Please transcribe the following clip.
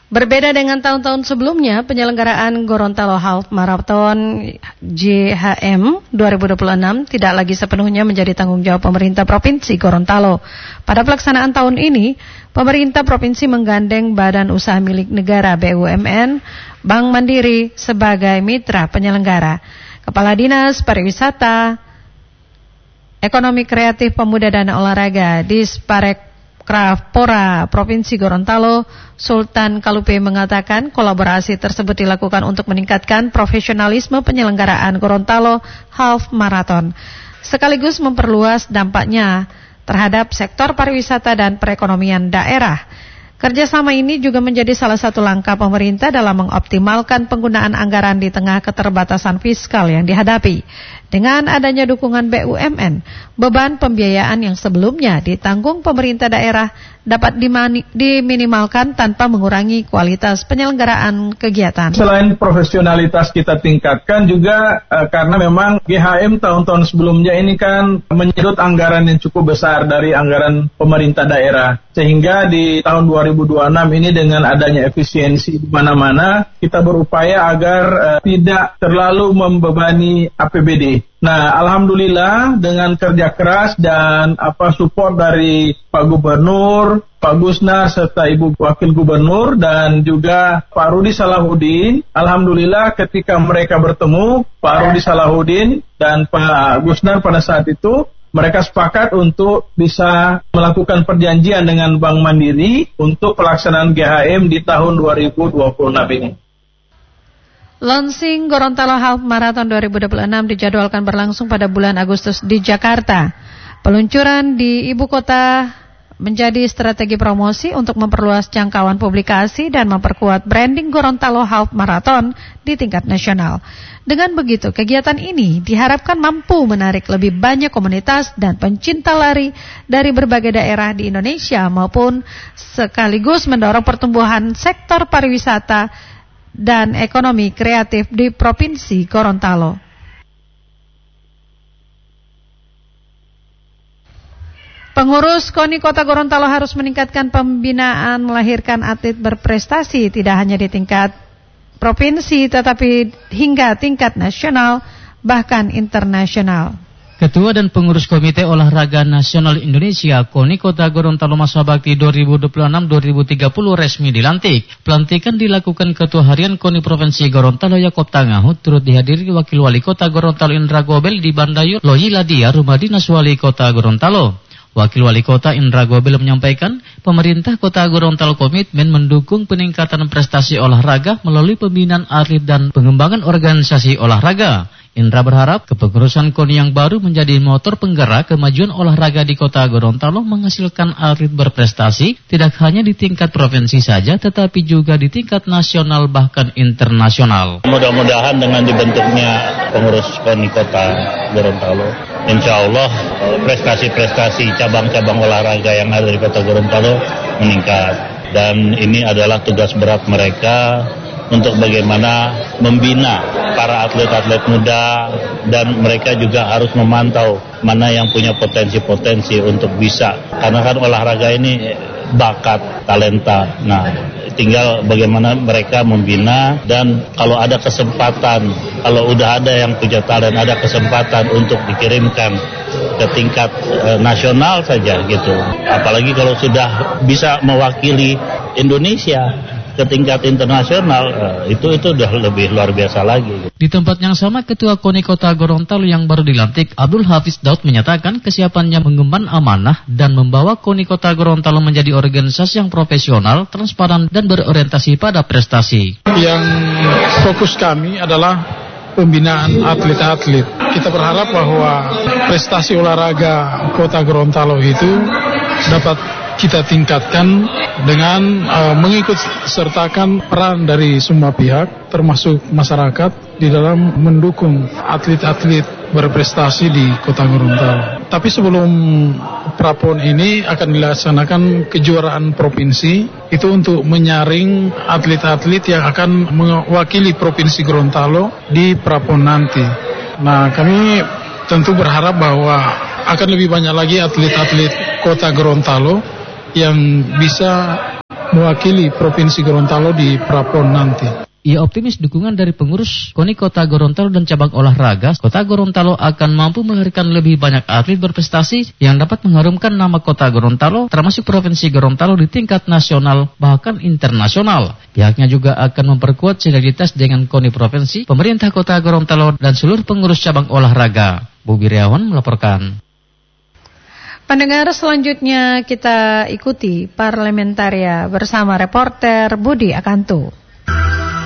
Berbeda dengan tahun-tahun sebelumnya, penyelenggaraan Gorontalo Half Marathon GHM 2026 tidak lagi sepenuhnya menjadi tanggung jawab pemerintah Provinsi Gorontalo. Pada pelaksanaan tahun ini, pemerintah provinsi menggandeng Badan Usaha Milik Negara BUMN, Bank Mandiri sebagai mitra penyelenggara. Kepala Dinas Pariwisata, Ekonomi Kreatif, Pemuda dan Olahraga Disparekrafpora Provinsi Gorontalo, Sultan Kalupe mengatakan kolaborasi tersebut dilakukan untuk meningkatkan profesionalisme penyelenggaraan Gorontalo Half Marathon, sekaligus memperluas dampaknya terhadap sektor pariwisata dan perekonomian daerah. Kerjasama ini juga menjadi salah satu langkah pemerintah dalam mengoptimalkan penggunaan anggaran di tengah keterbatasan fiskal yang dihadapi. Dengan adanya dukungan BUMN, beban pembiayaan yang sebelumnya ditanggung pemerintah daerah dapat diminimalkan tanpa mengurangi kualitas penyelenggaraan kegiatan. Selain profesionalitas kita tingkatkan juga karena memang GHM tahun-tahun sebelumnya ini kan menyedot anggaran yang cukup besar dari anggaran pemerintah daerah. Sehingga di tahun 2026 ini dengan adanya efisiensi di mana-mana, kita berupaya agar tidak terlalu membebani APBD. Nah, alhamdulillah dengan kerja keras dan support dari Pak Gubernur, Pak Gusnar serta Ibu Wakil Gubernur dan juga Pak Rudi Salahuddin. Alhamdulillah ketika mereka bertemu, Pak Rudi Salahuddin dan Pak Gusnar pada saat itu mereka sepakat untuk bisa melakukan perjanjian dengan Bank Mandiri untuk pelaksanaan GHM di tahun 2026 ini. Launching Gorontalo Half Marathon 2026 dijadwalkan berlangsung pada bulan Agustus di Jakarta. Peluncuran di ibu kota menjadi strategi promosi untuk memperluas jangkauan publikasi dan memperkuat branding Gorontalo Half Marathon di tingkat nasional. Dengan begitu, kegiatan ini diharapkan mampu menarik lebih banyak komunitas dan pencinta lari dari berbagai daerah di Indonesia maupun sekaligus mendorong pertumbuhan sektor pariwisata dan ekonomi kreatif di Provinsi Gorontalo. Pengurus KONI Kota Gorontalo harus meningkatkan pembinaan melahirkan atlet berprestasi tidak hanya di tingkat provinsi tetapi hingga tingkat nasional bahkan internasional. Ketua dan pengurus Komite Olahraga Nasional Indonesia KONI Kota Gorontalo Masa Bakti 2026-2030 resmi dilantik. Pelantikan dilakukan Ketua Harian KONI Provinsi Gorontalo Yakob Tangahut turut dihadiri Wakil Wali Kota Gorontalo Indra Gobel di Bandayu Loyiladia Rumah Dinas Wali Kota Gorontalo. Wakil Wali Kota Indra Gobel menyampaikan, pemerintah Kota Gorontalo komitmen mendukung peningkatan prestasi olahraga melalui pembinaan atlet dan pengembangan organisasi olahraga. Indra berharap kepengurusan KONI yang baru menjadi motor penggerak kemajuan olahraga di Kota Gorontalo menghasilkan atlet berprestasi tidak hanya di tingkat provinsi saja tetapi juga di tingkat nasional bahkan internasional. Mudah-mudahan dengan dibentuknya pengurus KONI Kota Gorontalo, insya Allah prestasi-prestasi cabang-cabang olahraga yang ada di Kota Gorontalo meningkat. Dan ini adalah tugas berat mereka untuk bagaimana membina para atlet-atlet muda dan mereka juga harus memantau mana yang punya potensi-potensi untuk bisa. Karena kan olahraga ini bakat, talenta. Nah, tinggal bagaimana mereka membina dan kalau ada kesempatan, kalau udah ada yang punya talent, ada kesempatan untuk dikirimkan ke tingkat nasional saja gitu. Apalagi kalau sudah bisa mewakili Indonesia ke tingkat internasional, itu udah lebih luar biasa lagi. Di tempat yang sama, Ketua KONI Kota Gorontalo yang baru dilantik, Abdul Hafiz Daud menyatakan kesiapannya mengemban amanah dan membawa KONI Kota Gorontalo menjadi organisasi yang profesional, transparan, dan berorientasi pada prestasi. Yang fokus kami adalah pembinaan atlet-atlet. Kita berharap bahwa prestasi olahraga Kota Gorontalo itu dapat kita tingkatkan dengan mengikut sertakan peran dari semua pihak termasuk masyarakat di dalam mendukung atlet-atlet berprestasi di Kota Gorontalo. Tapi sebelum Prapon ini akan dilaksanakan kejuaraan provinsi itu untuk menyaring atlet-atlet yang akan mewakili Provinsi Gorontalo di Prapon nanti. Nah, kami tentu berharap bahwa akan lebih banyak lagi atlet-atlet Kota Gorontalo yang bisa mewakili Provinsi Gorontalo di Prapon nanti. Ia optimis dukungan dari pengurus KONI Kota Gorontalo dan cabang olahraga, Kota Gorontalo akan mampu melahirkan lebih banyak atlet berprestasi yang dapat mengharumkan nama Kota Gorontalo, termasuk Provinsi Gorontalo di tingkat nasional bahkan internasional. Pihaknya juga akan memperkuat sinergitas dengan KONI Provinsi, pemerintah Kota Gorontalo dan seluruh pengurus cabang olahraga. Bobi Riawan melaporkan. Pendengar, selanjutnya kita ikuti Parlamentaria bersama reporter Budi Akanto.